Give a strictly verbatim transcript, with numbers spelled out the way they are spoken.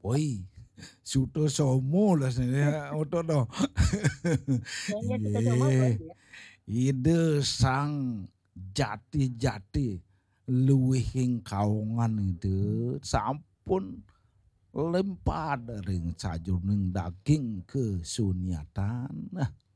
Woi, Suto Somo lah sebenarnya oto no. Kayaknya kita sama Iye, berarti ya. ide sang jati-jati luwihing kaungan itu sampun lempad ring sajroning daging kesunyatan. Nah,